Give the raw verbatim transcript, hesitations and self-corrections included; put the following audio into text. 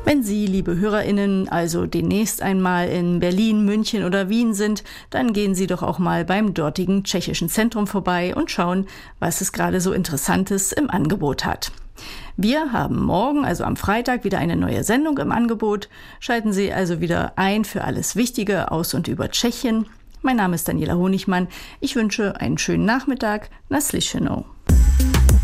Wenn Sie, liebe HörerInnen, also demnächst einmal in Berlin, München oder Wien sind, dann gehen Sie doch auch mal beim dortigen Tschechischen Zentrum vorbei und schauen, was es gerade so Interessantes im Angebot hat. Wir haben morgen, also am Freitag, wieder eine neue Sendung im Angebot. Schalten Sie also wieder ein für alles Wichtige aus und über Tschechien. Mein Name ist Daniela Honigmann. Ich wünsche einen schönen Nachmittag. Na slyšenou.